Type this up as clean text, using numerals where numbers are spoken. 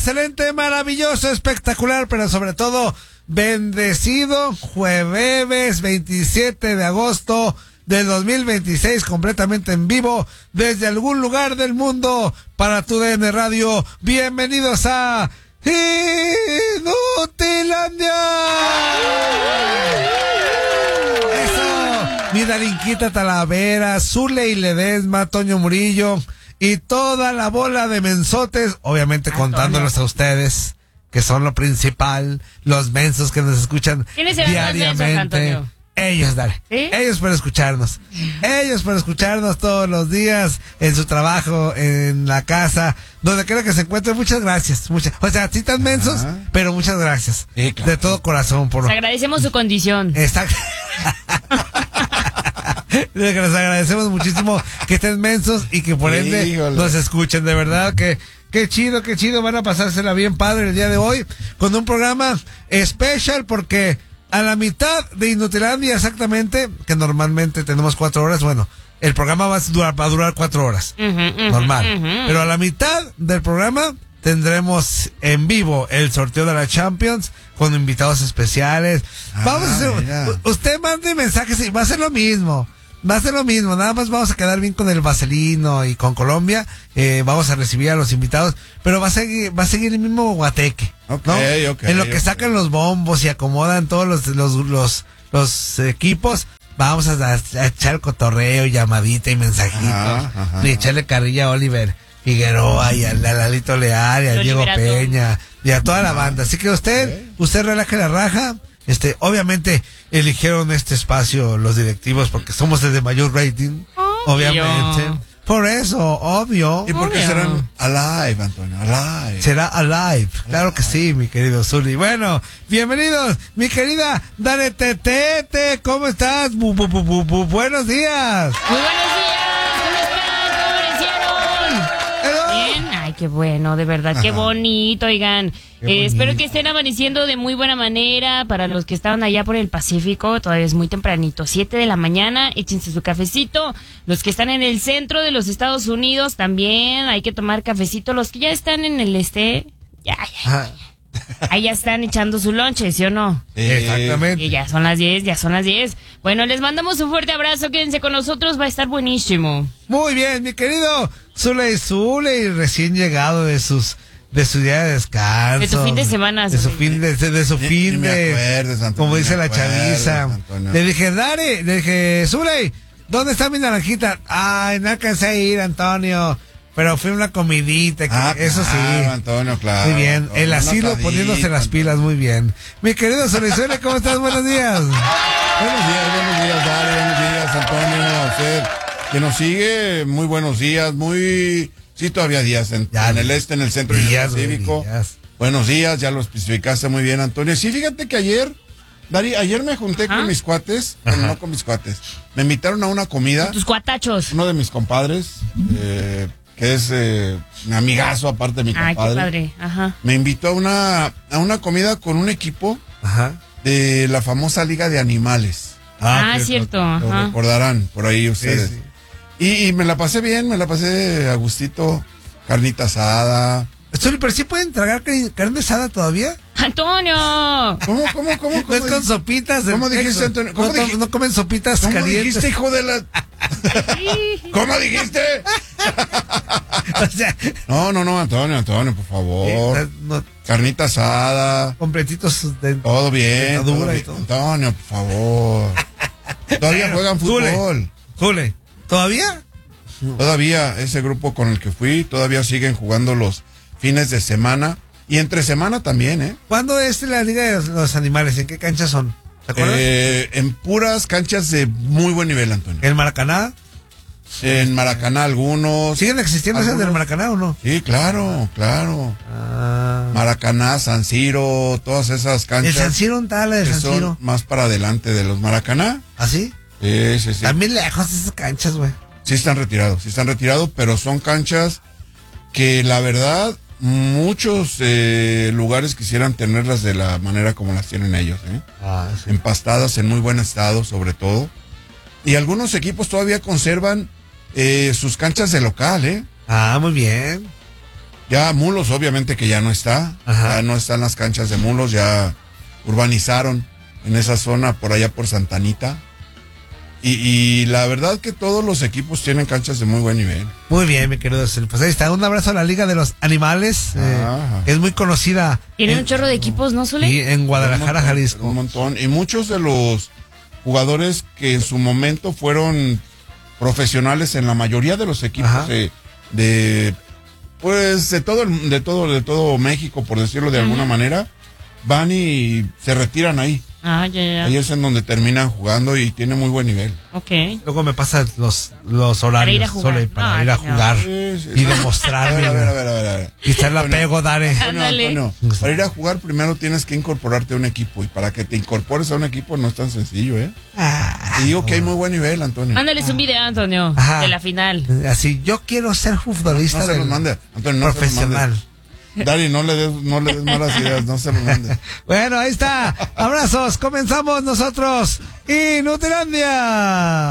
excelente, maravilloso, espectacular, pero sobre todo bendecido jueves 27 de agosto del 2026, completamente en vivo desde algún lugar del mundo para tu DN Radio. Bienvenidos a Inutilandia. Eso, mi Darinquita Talavera, Zule y Ledesma, Toño Murillo y toda la bola de mensotes, obviamente contándolos a ustedes, que son lo principal, los mensos que nos escuchan diariamente. Ellos, dale. ¿Sí? Ellos por escucharnos. Ellos por escucharnos todos los días, en su trabajo, en la casa, donde quiera que se encuentren. Muchas gracias. O sea, sí tan mensos, pero muchas gracias. Sí, claro. De todo corazón. Les agradecemos su condición. Exacto. Les agradecemos muchísimo que estén mensos y que por ende nos escuchen. De verdad que qué chido. Van a pasársela bien padre el día de hoy con un programa especial, porque a la mitad de Inutilandia exactamente, que normalmente tenemos 4 horas, bueno, el programa va a durar 4 horas, normal. Pero a la mitad del programa tendremos en vivo el sorteo de la Champions con invitados especiales. Vamos a hacer, usted mande mensajes y va a ser lo mismo. Nada más vamos a quedar bien con el Vaselino y con Colombia. Vamos a recibir a los invitados, pero va a seguir el mismo guateque, ¿no? En lo que sacan los bombos y acomodan todos los equipos, vamos a echar cotorreo, llamadita y mensajito, y echarle carrilla a Oliver Figueroa y a Lalito Leal y a Diego Peña y a toda la banda. Así que usted relaje la raja. Obviamente eligieron este espacio los directivos porque somos el de mayor rating, obviamente. Por eso, obvio. ¿Y por qué serán alive, Antonio? Alive. Será alive. Claro que sí, mi querido Zuli. Bueno, bienvenidos, mi querida Dare Tete. ¿Cómo estás? Buenos días. Muy buenos días. ¿Cómo están? Bien. Ay, qué bueno, de verdad, qué bonito, oigan. Espero que estén amaneciendo de muy buena manera. Para los que estaban allá por el Pacífico, todavía es muy tempranito, 7 de la mañana, échense su cafecito. Los que están en el centro de los Estados Unidos también hay que tomar cafecito. Los que ya están en el ahí ya están echando su lonche, ¿sí o no? Exactamente. Y ya son las 10. Bueno, les mandamos un fuerte abrazo, quédense con nosotros, va a estar buenísimo. Muy bien, mi querido Zule, recién llegado de su día de descanso. De tu fin de semana. De su fin como dice la chaviza. Antonio. Le dije, Zule, ¿dónde está mi naranjita? Ay, no alcancé a ir, Antonio. Pero fue una comidita, eso sí. Antonio, claro. Muy bien, el asilo poniéndose las pilas, muy bien. Mi querido Zule, ¿cómo estás? Buenos días. Buenos días, Dale, buenos días, Antonio. A usted que nos sigue, muy buenos días, sí, todavía días en el en el centro y en el Pacífico. Buenos días, ya lo especificaste muy bien, Antonio. Sí, fíjate que ayer me junté con mis cuates, no con mis cuates. Me invitaron a una comida. Tus cuatachos. Uno de mis compadres, que es mi amigazo, aparte de mi compadre. Qué padre. Me invitó a una comida con un equipo de la famosa Liga de Animales. Cierto. Lo recordarán por ahí ustedes. Sí. Y me la pasé bien, me la pasé a gustito, carnita asada. Pero sí pueden tragar carne asada todavía. ¡Antonio! ¿Cómo? No es con sopitas. ¿Cómo dijiste, Antonio? No comen sopitas calientes. ¿Cómo dijiste, hijo de la...? ¿Cómo dijiste? O sea... No, Antonio, por favor. Carnita asada. Completitos de... Todo bien. Antonio, por favor. Todavía juegan fútbol. Zule, ¿todavía? Todavía ese grupo con el que fui, todavía siguen jugando los fines de semana y entre semana también, ¿eh? ¿Cuándo es la Liga de los Animales? ¿En qué canchas son? ¿Te acuerdas? En puras canchas de muy buen nivel, Antonio. ¿En Maracaná? En Maracaná algunos. ¿Siguen existiendo esas del Maracaná o no? Sí, claro. Maracaná, San Siro, todas esas canchas. ¿El San Siro un tal de San Siro? Son más para adelante de los Maracaná. ¿Ah, sí? Sí. También lejos esas canchas, güey. Sí están retirados, pero son canchas que la verdad muchos lugares quisieran tenerlas de la manera como las tienen ellos, ¿eh? Sí. Empastadas, en muy buen estado sobre todo. Y algunos equipos todavía conservan sus canchas de local, ¿eh? Muy bien. Ya Mulos, obviamente que ya no está. Ya no están las canchas de Mulos, ya urbanizaron en esa zona por allá por Santanita. Y la verdad que todos los equipos tienen canchas de muy buen nivel. Muy bien, mi querido. Pues ahí está, un abrazo a la Liga de los Animales, es muy conocida. Tienen un chorro de equipos, ¿no, Zuli? Sí, en Guadalajara, Jalisco. Un montón. Y muchos de los jugadores que en su momento fueron profesionales en la mayoría de los equipos de todo México, por decirlo de alguna manera, van y se retiran ahí. Ahí es en donde terminan jugando y tiene muy buen nivel. Okay. Luego me pasan los horarios para ir a jugar y demostrarme. A ver. Y estar la pego, Dare. Antonio, para ir a jugar primero tienes que incorporarte a un equipo, y para que te incorpores a un equipo no es tan sencillo, Te digo que hay muy buen nivel, Antonio. Mándales un video, Antonio, de la final. Así, yo quiero ser futbolista no se los mande, Antonio, no profesional. Dari, no le des malas ideas, no se lo mande. Bueno, ahí está. Abrazos, comenzamos nosotros. Inutilandia.